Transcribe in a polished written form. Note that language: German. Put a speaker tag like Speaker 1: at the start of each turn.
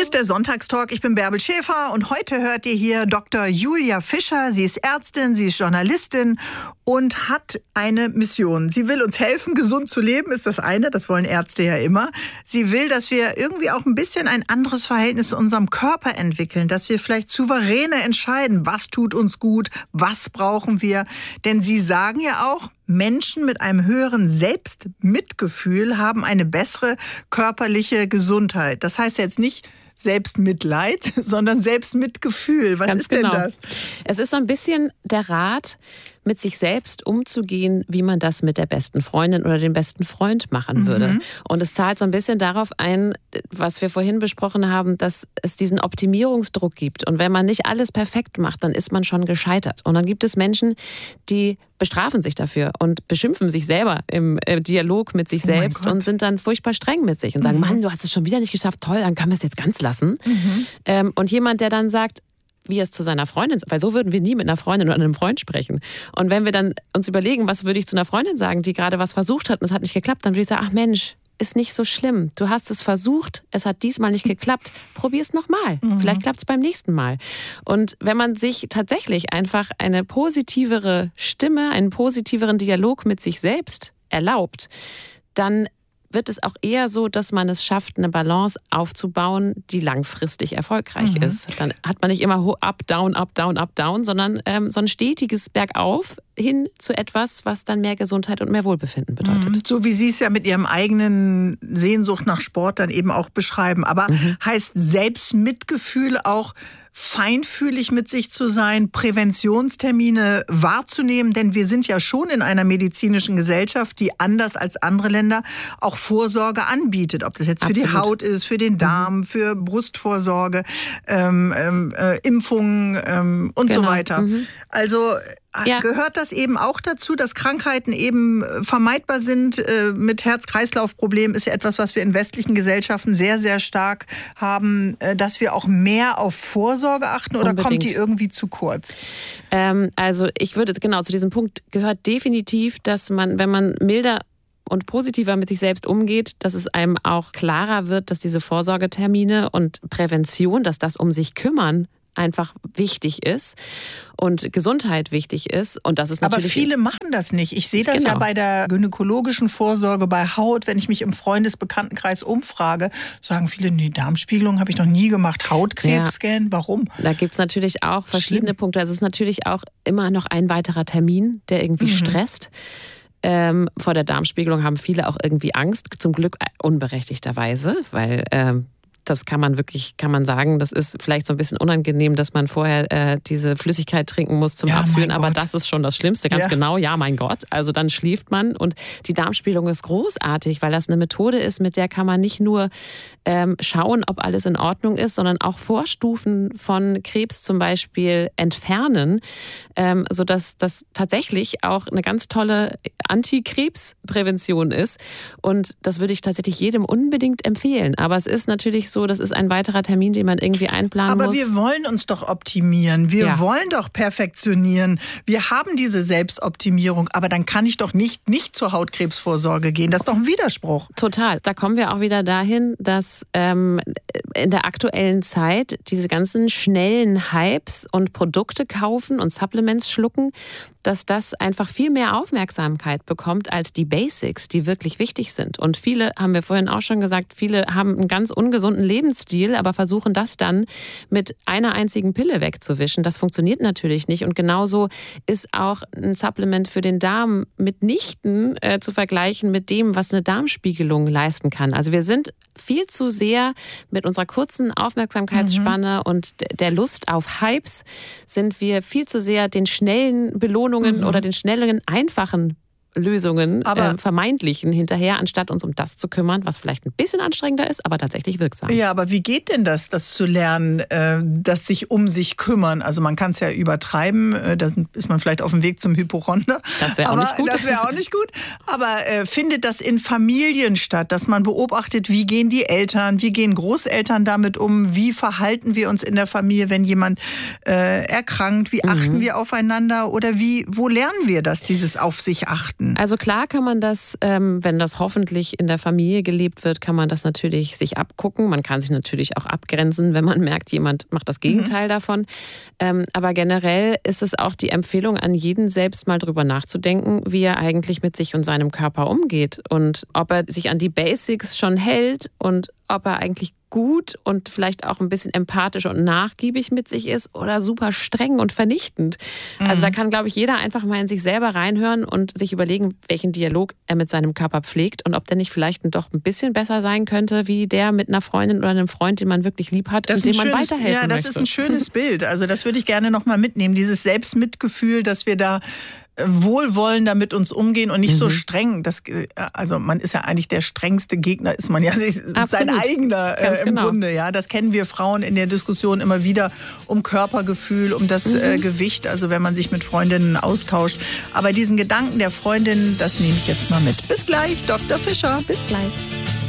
Speaker 1: Hier ist der Sonntagstalk. Ich bin Bärbel Schäfer und heute hört ihr hier Dr. Julia Fischer. Sie ist Ärztin, sie ist Journalistin und hat eine Mission. Sie will uns helfen, gesund zu leben, ist das eine. Das wollen Ärzte ja immer. Sie will, dass wir irgendwie auch ein bisschen ein anderes Verhältnis zu unserem Körper entwickeln, dass wir vielleicht souveräner entscheiden, was tut uns gut, was brauchen wir. Denn Sie sagen ja auch, Menschen mit einem höheren Selbstmitgefühl haben eine bessere körperliche Gesundheit. Das heißt jetzt nicht Selbstmitleid, sondern Selbstmitgefühl. Was ist denn das?
Speaker 2: Es ist so ein bisschen der Rat, mit sich selbst umzugehen, wie man das mit der besten Freundin oder dem besten Freund machen würde. Und es zahlt so ein bisschen darauf ein, was wir vorhin besprochen haben, dass es diesen Optimierungsdruck gibt. Und wenn man nicht alles perfekt macht, dann ist man schon gescheitert. Und dann gibt es Menschen, die bestrafen sich dafür und beschimpfen sich selber im Dialog mit sich selbst und sind dann furchtbar streng mit sich und sagen, Mann, du hast es schon wieder nicht geschafft, toll, dann können wir es jetzt ganz lassen. Und jemand, der dann sagt, wie es zu seiner Freundin sagt, weil so würden wir nie mit einer Freundin oder einem Freund sprechen. Und wenn wir dann uns überlegen, was würde ich zu einer Freundin sagen, die gerade was versucht hat und es hat nicht geklappt, dann würde ich sagen, ach Mensch, ist nicht so schlimm. Du hast es versucht, es hat diesmal nicht geklappt. Probier es nochmal. Vielleicht klappt es beim nächsten Mal. Und wenn man sich tatsächlich einfach eine positivere Stimme, einen positiveren Dialog mit sich selbst erlaubt, dann wird es auch eher so, dass man es schafft, eine Balance aufzubauen, die langfristig erfolgreich ist. Dann hat man nicht immer up, down, up, down, up, down, sondern so ein stetiges Bergauf hin zu etwas, was dann mehr Gesundheit und mehr Wohlbefinden bedeutet.
Speaker 1: So wie Sie es ja mit Ihrem eigenen Sehnsucht nach Sport dann eben auch beschreiben. Aber heißt Selbstmitgefühl auch, feinfühlig mit sich zu sein, Präventionstermine wahrzunehmen, denn wir sind ja schon in einer medizinischen Gesellschaft, die anders als andere Länder auch Vorsorge anbietet. Ob das jetzt für die Haut ist, für den Darm, für Brustvorsorge, Impfungen und so weiter. Also gehört das eben auch dazu, dass Krankheiten eben vermeidbar sind? Mit Herz-Kreislauf-Problemen ist ja etwas, was wir in westlichen Gesellschaften sehr, sehr stark haben, dass wir auch mehr auf Vorsorge achten oder kommt die irgendwie zu kurz?
Speaker 2: Also ich würde, genau, zu diesem Punkt gehört definitiv, dass man, wenn man milder und positiver mit sich selbst umgeht, dass es einem auch klarer wird, dass diese Vorsorgetermine und Prävention, dass das um sich kümmern einfach wichtig ist und Gesundheit wichtig ist. Und das ist natürlich.
Speaker 1: Aber viele machen das nicht. Ich sehe das ja bei der gynäkologischen Vorsorge, bei Haut, wenn ich mich im Freundesbekanntenkreis umfrage, sagen viele, nee, Darmspiegelung habe ich noch nie gemacht, Hautkrebsscan, warum?
Speaker 2: Da gibt es natürlich auch verschiedene Punkte. Also es ist natürlich auch immer noch ein weiterer Termin, der irgendwie stresst. Vor der Darmspiegelung haben viele auch irgendwie Angst, zum Glück unberechtigterweise, weil das kann man sagen, das ist vielleicht so ein bisschen unangenehm, dass man vorher diese Flüssigkeit trinken muss zum Abführen, aber das ist schon das Schlimmste, ganz genau, mein Gott. Also dann schläft man und die Darmspiegelung ist großartig, weil das eine Methode ist, mit der kann man nicht nur schauen, ob alles in Ordnung ist, sondern auch Vorstufen von Krebs zum Beispiel entfernen, sodass das tatsächlich auch eine ganz tolle Antikrebsprävention ist. Und das würde ich tatsächlich jedem unbedingt empfehlen. Aber es ist natürlich so, das ist ein weiterer Termin, den man irgendwie einplanen muss.
Speaker 1: Aber wir wollen uns doch optimieren. Wir wollen doch perfektionieren. Wir haben diese Selbstoptimierung. Aber dann kann ich doch nicht zur Hautkrebsvorsorge gehen. Das ist doch ein Widerspruch.
Speaker 2: Total. Da kommen wir auch wieder dahin, dass in der aktuellen Zeit diese ganzen schnellen Hypes und Produkte kaufen und Supplements schlucken, dass das einfach viel mehr Aufmerksamkeit bekommt als die Basics, die wirklich wichtig sind. Und viele, haben wir vorhin auch schon gesagt, viele haben einen ganz ungesunden Lebensstil, aber versuchen das dann mit einer einzigen Pille wegzuwischen. Das funktioniert natürlich nicht. Und genauso ist auch ein Supplement für den Darm mitnichten zu vergleichen mit dem, was eine Darmspiegelung leisten kann. Also wir sind viel zu sehr mit unserer kurzen Aufmerksamkeitsspanne und der Lust auf Hypes sind wir viel zu sehr den schnellen Belohnungen oder den schnellen, einfachen Lösungen, vermeintlichen hinterher, anstatt uns um das zu kümmern, was vielleicht ein bisschen anstrengender ist, aber tatsächlich wirksam.
Speaker 1: Ja, aber wie geht denn das zu lernen, das sich um sich kümmern? Also man kann es ja übertreiben, dann ist man vielleicht auf dem Weg zum Hypochonder.
Speaker 2: Das wäre auch nicht gut.
Speaker 1: Das wäre auch nicht gut. Aber findet das in Familien statt, dass man beobachtet, wie gehen die Eltern, wie gehen Großeltern damit um, wie verhalten wir uns in der Familie, wenn jemand erkrankt, wie achten wir aufeinander oder wo lernen wir das, dieses auf sich achten? beobachten?
Speaker 2: Also klar kann man das, wenn das hoffentlich in der Familie gelebt wird, kann man das natürlich sich abgucken. Man kann sich natürlich auch abgrenzen, wenn man merkt, jemand macht das Gegenteil davon. Aber generell ist es auch die Empfehlung an jeden, selbst mal drüber nachzudenken, wie er eigentlich mit sich und seinem Körper umgeht und ob er sich an die Basics schon hält und ob er eigentlich gut und vielleicht auch ein bisschen empathisch und nachgiebig mit sich ist oder super streng und vernichtend. Also da kann, glaube ich, jeder einfach mal in sich selber reinhören und sich überlegen, welchen Dialog er mit seinem Körper pflegt und ob der nicht vielleicht doch ein bisschen besser sein könnte, wie der mit einer Freundin oder einem Freund, den man wirklich lieb hat und dem man weiterhelfen möchte.
Speaker 1: Ja, das ist ein schönes Bild. Also das würde ich gerne noch mal mitnehmen. Dieses Selbstmitgefühl, dass wir da wohlwollender mit uns umgehen und nicht so streng. Also man ist ja eigentlich der strengste Gegner, ist man ja sein eigener im Grunde. Ja, das kennen wir Frauen in der Diskussion immer wieder um Körpergefühl, um das Gewicht, also wenn man sich mit Freundinnen austauscht. Aber diesen Gedanken der Freundin, das nehme ich jetzt mal mit. Bis gleich, Dr. Fischer.
Speaker 2: Bis gleich.